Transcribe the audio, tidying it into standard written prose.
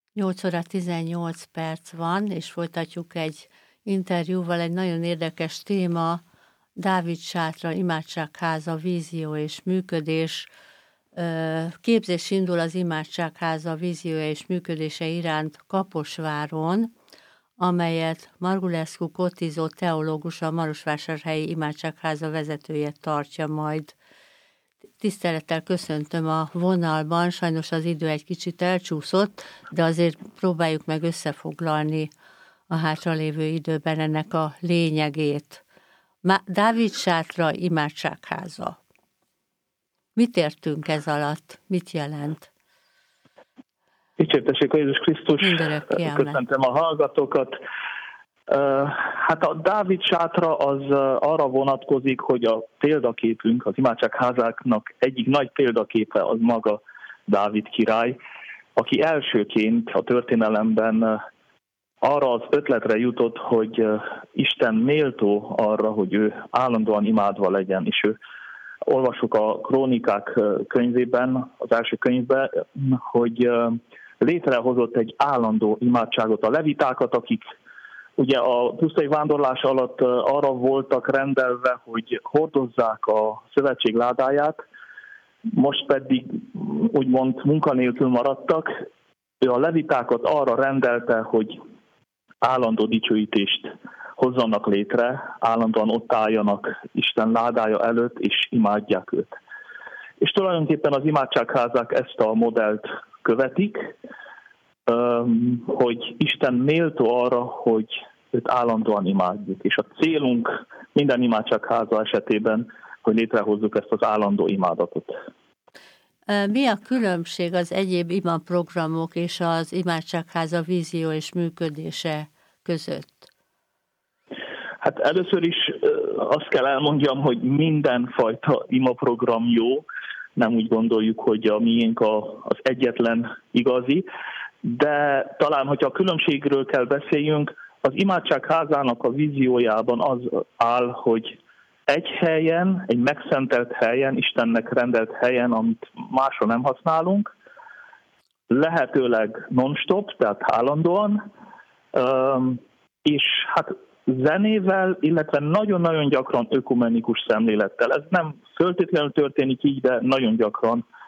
8 óra 18 perc van, és folytatjuk egy interjúval, egy nagyon érdekes téma, Dávid sátra, imádságháza, vízió és működés. Képzés indul az imádságháza víziója és működése iránt Kaposváron, amelyet Margulescu Kotizó teológus, a Marosvásárhelyi Imádságháza vezetője tartja majd. Tisztelettel köszöntöm a vonalban, sajnos az idő egy kicsit elcsúszott, de azért próbáljuk meg összefoglalni a hátralévő időben ennek a lényegét. Dávid sátra, imádságháza. Mit értünk ez alatt? Mit jelent? Dicsértessék a Jézus Krisztus, köszöntöm a hallgatókat. Hát a Dávid sátra az arra vonatkozik, hogy a példaképünk, az imádságházáknak egyik nagy példaképe az maga Dávid király, aki elsőként a történelemben arra az ötletre jutott, hogy Isten méltó arra, hogy ő állandóan imádva legyen, és ő olvasjuk a Krónikák könyvében, az első könyvben, hogy létrehozott egy állandó imádságot, a levitákat, akik ugye a pusztai vándorlás alatt arra voltak rendelve, hogy hordozzák a szövetség ládáját, most pedig úgymond munkanélkül maradtak. Ő a levitákat arra rendelte, hogy állandó dicsőítést hozzanak létre, állandóan ott álljanak Isten ládája előtt, és imádják őt. És tulajdonképpen az imádságházák ezt a modellt követik, hogy Isten méltó arra, hogy őt állandóan imádjuk. És a célunk minden imádságháza esetében, hogy létrehozzuk ezt az állandó imádatot. Mi a különbség az egyéb imaprogramok és az imádságháza vízió és működése között? Hát először is azt kell elmondjam, hogy mindenfajta imaprogram jó, nem úgy gondoljuk, hogy a miénk az egyetlen igazi, de talán, hogyha a különbségről kell beszéljünk, az imádságházának a víziójában az áll, hogy egy helyen, egy megszentelt helyen, Istennek rendelt helyen, amit másra nem használunk, lehetőleg non-stop, tehát állandóan, és hát zenével, illetve nagyon-nagyon gyakran ökumenikus szemlélettel. Ez nem föltétlenül történik így, de nagyon gyakran